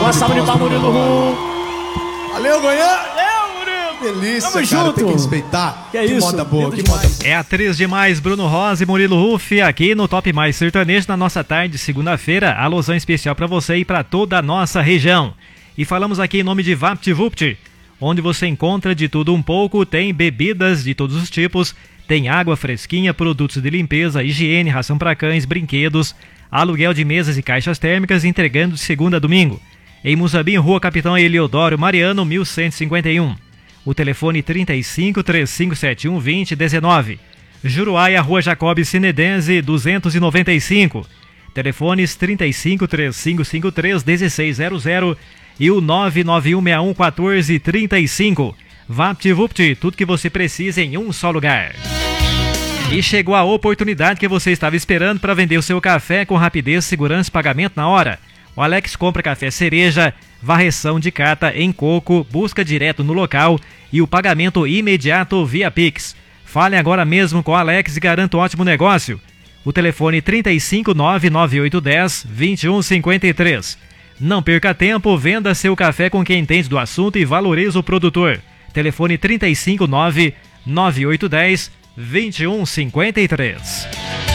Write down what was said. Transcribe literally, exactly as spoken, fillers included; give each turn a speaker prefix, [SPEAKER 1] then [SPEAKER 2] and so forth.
[SPEAKER 1] Uma salva de palmas, Murilo Hu.
[SPEAKER 2] Valeu, Goiânia!
[SPEAKER 1] Valeu, Murilo!
[SPEAKER 2] Delícia,
[SPEAKER 1] Tamo
[SPEAKER 2] cara,
[SPEAKER 1] junto.
[SPEAKER 2] tem que respeitar.
[SPEAKER 1] Que é isso?
[SPEAKER 2] moda boa,
[SPEAKER 1] Lindo
[SPEAKER 2] que moda
[SPEAKER 1] demais.
[SPEAKER 2] boa.
[SPEAKER 3] É atriz demais, Bruno Rosa e Murilo Huff, aqui no Top Mais Sertanejo, na nossa tarde, segunda-feira, alusão especial pra você e pra toda a nossa região. E falamos aqui em nome de VaptVupt, onde você encontra de tudo um pouco, tem bebidas de todos os tipos, tem água fresquinha, produtos de limpeza, higiene, ração para cães, brinquedos, aluguel de mesas e caixas térmicas, entregando de segunda a domingo. Em Muzambinho, Rua Capitão Eliodoro Mariano, mil cento e cinquenta e um. O telefone trinta e cinco, trinta e cinco setenta e um, vinte, dezenove. Juruáia, Rua Jacob Sinedense, duzentos e noventa e cinco. Telefones trinta e cinco, trinta e cinco cinquenta e três, dezesseis zero zero e o nove nove um seis um um quatro três cinco. VaptVupt, tudo que você precisa em um só lugar. E chegou a oportunidade que você estava esperando para vender o seu café com rapidez, segurança e pagamento na hora. O Alex compra café cereja, varreção de cata em coco, busca direto no local e o pagamento imediato via Pix. Fale agora mesmo com o Alex e garanta um ótimo negócio. O telefone trinta e cinco, nove nove oito um zero, vinte e um cinquenta e três. Não perca tempo, venda seu café com quem entende do assunto e valoriza o produtor. Telefone trinta e cinco, nove nove oito um zero, vinte e um cinquenta e três.